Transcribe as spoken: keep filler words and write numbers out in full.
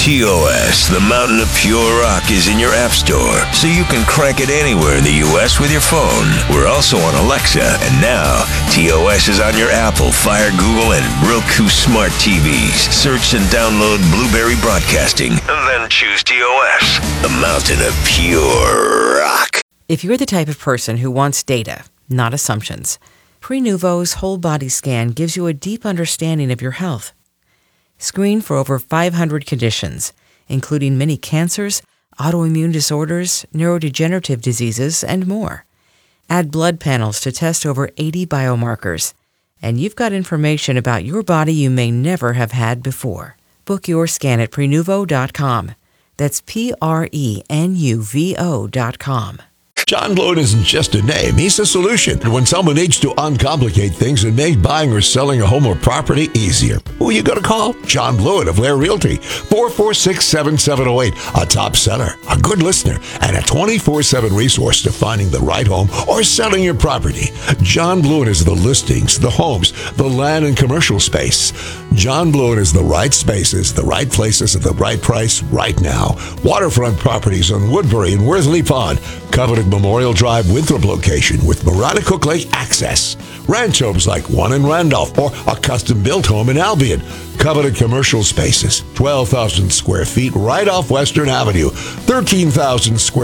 T O S, the mountain of pure rock, is in your app store, so you can crank it anywhere in the U S with your phone. We're also on Alexa, and now T O S is on your Apple, Fire, Google, and Roku smart T Vs. Search and download Blueberry Broadcasting, and then choose T O S, the mountain of pure rock. If you're the type of person who wants data, not assumptions, Prenuvo's whole body scan gives you a deep understanding of your health. Screen for over five hundred conditions, including many cancers, autoimmune disorders, neurodegenerative diseases, and more. Add blood panels to test over eighty biomarkers, and you've got information about your body you may never have had before. Book your scan at Prenuvo dot com. That's P R E N U V O dot com. John Blewett isn't just a name, he's a solution. And when someone needs to uncomplicate things and make buying or selling a home or property easier, who are you going to call? John Blewett of Lair Realty, four four six, seven seven zero eight, a top seller, a good listener, and a twenty-four seven resource to finding the right home or selling your property. John Blewett is the listings, the homes, the land and commercial space. John Blewett is the right spaces, the right places at the right price right now. Waterfront properties on Woodbury and Worthley Pond, coveted Memorial Drive Winthrop location with Maronacook Lake access. Ranch homes like one in Randolph or a custom-built home in Albion. Coveted commercial spaces, twelve thousand square feet right off Western Avenue, thirteen thousand square